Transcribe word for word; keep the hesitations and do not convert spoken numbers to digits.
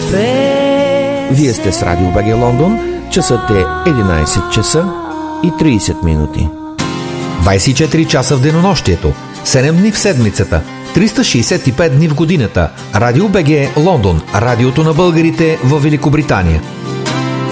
Вие сте с Радио БГ Лондон. Часът е единайсет часа и трийсет минути. двайсет и четири часа в денонощието, седем дни в седмицата, триста шейсет и пет дни в годината. Радио БГ Лондон, радиото на българите в Великобритания.